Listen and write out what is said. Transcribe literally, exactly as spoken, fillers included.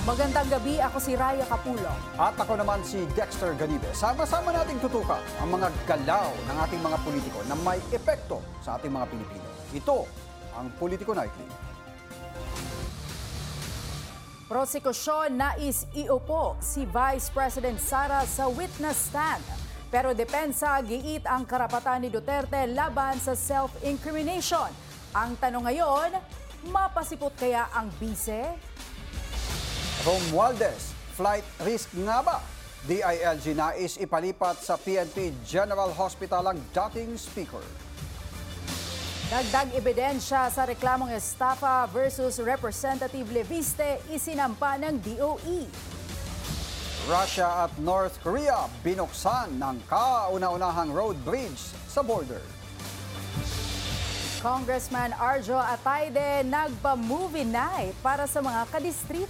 Magandang gabi, ako si Raya Capulo. At ako naman si Dexter Ganibe. Sama-sama nating tutukan ang mga galaw ng ating mga politiko na may epekto sa ating mga Pilipino. Ito ang Politico Nightly. Prosekusyon nais iupo si Vice President Sara sa witness stand. Pero depensa giit ang karapatan ni Duterte laban sa self-incrimination. Ang tanong ngayon, mapasipot kaya ang bise? Romualdez, flight risk nga ba? D I L G nais ipalipat sa P N P General Hospital ang dating speaker. Dagdag ebidensya sa reklamong estafa versus Representative Leviste isinampa ng D O E. Russia at North Korea binuksan ng kauna-unahang road bridge sa border. Congressman Arjo Atayde nagpa-movie night para sa mga kadistrito.